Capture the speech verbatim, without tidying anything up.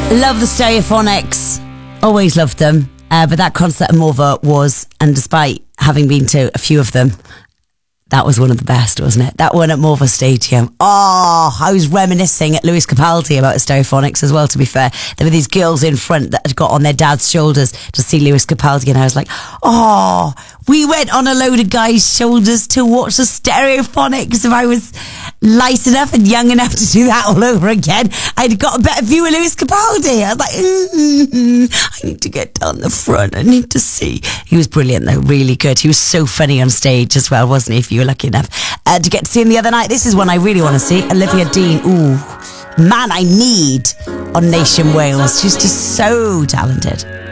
Love the Stereophonics. Always loved them. Uh, but that concert at Morva was, and despite having been to a few of them, that was one of the best, wasn't it? That one at Morva Stadium. Oh, I was reminiscing at Lewis Capaldi about the Stereophonics as well, to be fair. There were these girls in front that had got on their dad's shoulders to see Lewis Capaldi, and I was like, oh, we went on a load of guys' shoulders to watch the Stereophonics. If I was light enough and young enough to do that all over again, I'd got a better view of Lewis Capaldi. I was like, mm, I need to get down the front. I need to see. He was brilliant, though, really good. He was so funny on stage as well, wasn't he, if you were lucky enough uh, to get to see him the other night. This is one I really want to see. Olivia Dean. Ooh, man, I need on Nation Wales. She's just so talented.